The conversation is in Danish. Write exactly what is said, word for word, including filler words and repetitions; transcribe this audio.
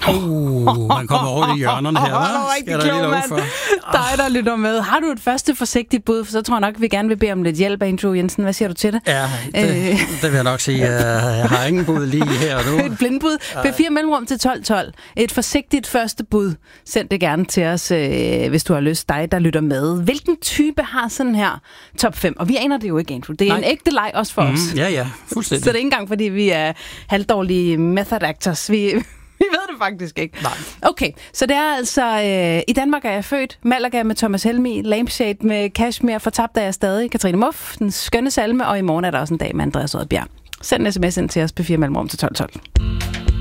Uh, man kommer over i hjørnerne her, hva'? Skal der lige lov for? Dig, der lytter med. Har du et første forsigtigt bud? For så tror jeg nok, vi gerne vil bede om lidt hjælp af Andrew Jensen. Hvad siger du til det? Ja, det, øh. det vil jeg nok sige. Jeg har ingen bud lige her og nu. Et blindbud. B fire mellemrum til tolv tolv. Et forsigtigt første bud. Send det gerne til os, øh, hvis du har lyst. Dig, der lytter med. Hvilken type har sådan her top fem? Og vi aner det jo ikke, Andrew. Det er Nej. en ægte leg også for mm, os. Ja, ja. Fuldstændig. Så det er ikke engang, fordi vi er halvdårlige method actors. Vi... Vi ved det faktisk ikke. Nej. Okay, så det er altså, øh, i Danmark er jeg født, Malaga med Thomas Helmig, Lampshade med Kashmir, Fortabt er jeg stadig, Katrine Muff, Den skønne salme, og i morgen er der også en dag med Andreas Oddbjerg. Send en sms ind til os på fire mellemrum til tolv tolv.